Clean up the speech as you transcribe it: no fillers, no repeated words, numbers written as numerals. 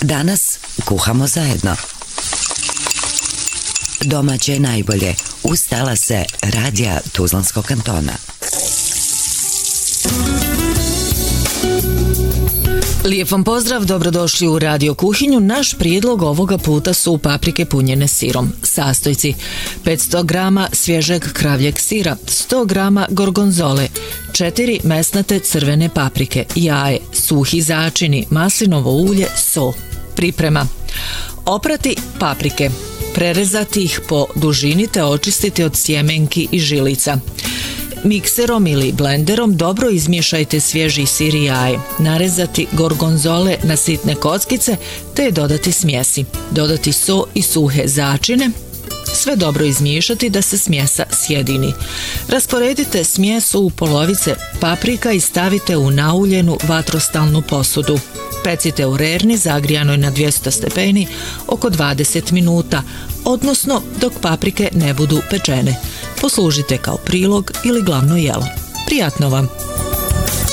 Danas kuhamo zajedno. Domaće je najbolje, uz talase radija Tuzlanskog kantona. Lijep vam pozdrav, dobrodošli u Radio kuhinju. Naš prijedlog ovoga puta su paprike punjene sirom. Sastojci: 500 grama svježeg kravljeg sira, 100 grama gorgonzole, 4 mesnate crvene paprike, jaje, suhi začini, maslinovo ulje, sol. Priprema: oprati paprike, prerezati ih po dužini te očistiti od sjemenki i žilica. Mikserom ili blenderom dobro izmiješajte svježi sir i jaje, narezati gorgonzole na sitne kockice te dodati smjesi, dodati so i suhe začine, sve dobro izmiješati da se smjesa sjedini. Rasporedite smjesu u polovice paprika i stavite u nauljenu vatrostalnu posudu. Pecite u rerni zagrijanoj na 200 stepeni oko 20 minuta, odnosno dok paprike ne budu pečene. Poslužite kao prilog ili glavno jelo. Prijatno vam!